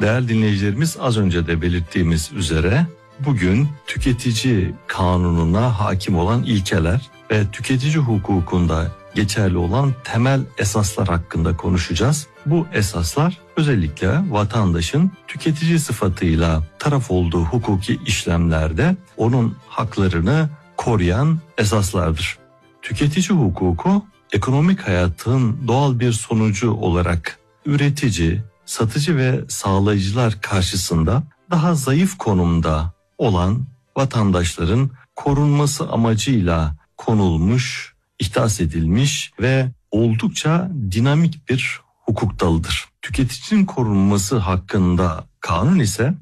Değerli dinleyicilerimiz, az önce de belirttiğimiz üzere bugün tüketici kanununa hakim olan ilkeler ve tüketici hukukunda geçerli olan temel esaslar hakkında konuşacağız. Bu esaslar özellikle vatandaşın tüketici sıfatıyla taraf olduğu hukuki işlemlerde onun haklarını koruyan esaslardır. Tüketici hukuku ekonomik hayatın doğal bir sonucu olarak üretici, satıcı ve sağlayıcılar karşısında daha zayıf konumda olan vatandaşların korunması amacıyla konulmuş, ihdas edilmiş ve oldukça dinamik bir hukuk dalıdır. Tüketicinin korunması hakkında kanun ise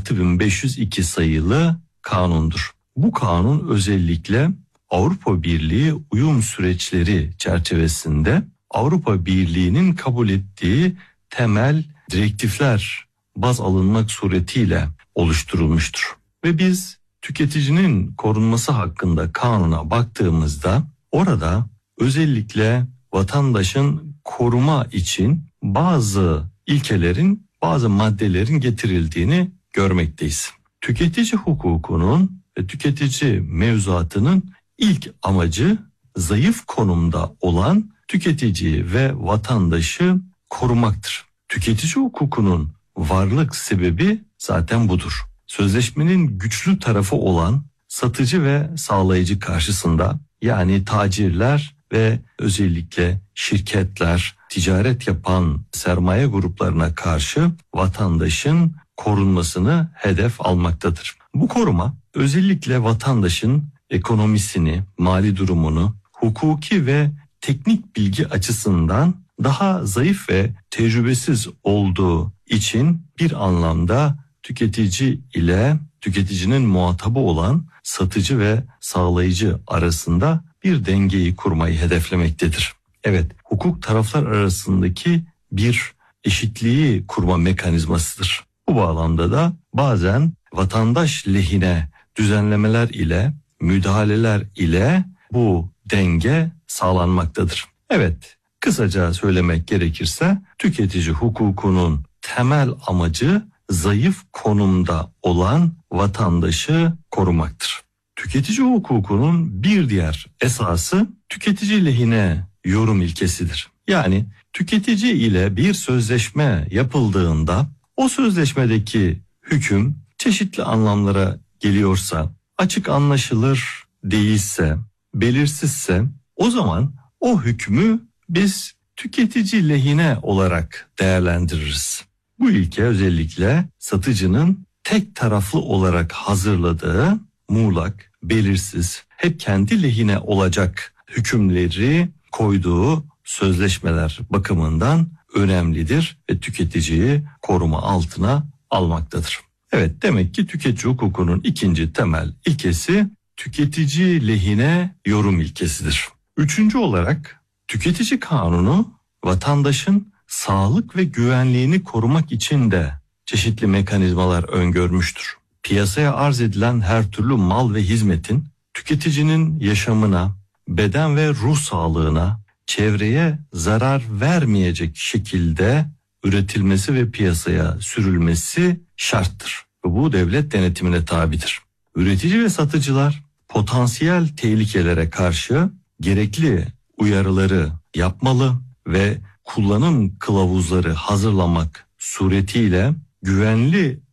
6502 sayılı kanundur. Bu kanun özellikle Avrupa Birliği uyum süreçleri çerçevesinde Avrupa Birliği'nin kabul ettiği temel direktifler baz alınmak suretiyle oluşturulmuştur. Ve biz tüketicinin korunması hakkında kanuna baktığımızda orada özellikle vatandaşın koruma için bazı ilkelerin, bazı maddelerin getirildiğini görmekteyiz. Tüketici hukukunun ve tüketici mevzuatının ilk amacı zayıf konumda olan tüketiciyi ve vatandaşı korumaktır. Tüketici hukukunun varlık sebebi zaten budur. Sözleşmenin güçlü tarafı olan satıcı ve sağlayıcı karşısında, yani tacirler ve özellikle şirketler, ticaret yapan sermaye gruplarına karşı vatandaşın korunmasını hedef almaktadır. Bu koruma özellikle vatandaşın ekonomisini, mali durumunu, hukuki ve teknik bilgi açısından daha zayıf ve tecrübesiz olduğu için bir anlamda tüketici ile tüketicinin muhatabı olan satıcı ve sağlayıcı arasında bir dengeyi kurmayı hedeflemektedir. Evet, hukuk taraflar arasındaki bir eşitliği kurma mekanizmasıdır. Bu bağlamda da bazen vatandaş lehine düzenlemeler ile, müdahaleler ile bu denge sağlanmaktadır. Evet, kısaca söylemek gerekirse tüketici hukukunun temel amacı zayıf konumda olan vatandaşı korumaktır. Tüketici hukukunun bir diğer esası tüketici lehine yorum ilkesidir. Yani tüketici ile bir sözleşme yapıldığında o sözleşmedeki hüküm çeşitli anlamlara geliyorsa, açık anlaşılır değilse, belirsizse o zaman o hükmü biz tüketici lehine olarak değerlendiririz. Bu ilke özellikle satıcının tek taraflı olarak hazırladığı muğlak, belirsiz, hep kendi lehine olacak hükümleri koyduğu sözleşmeler bakımından önemlidir ve tüketiciyi koruma altına almaktadır. Evet, demek ki tüketici hukukunun ikinci temel ilkesi tüketici lehine yorum ilkesidir. Üçüncü olarak tüketici kanunu vatandaşın sağlık ve güvenliğini korumak için de çeşitli mekanizmalar öngörmüştür. Piyasaya arz edilen her türlü mal ve hizmetin tüketicinin yaşamına, beden ve ruh sağlığına, çevreye zarar vermeyecek şekilde üretilmesi ve piyasaya sürülmesi şarttır. Bu devlet denetimine tabidir. Üretici ve satıcılar potansiyel tehlikelere karşı gerekli uyarıları yapmalı ve kullanım kılavuzları hazırlamak suretiyle güvenli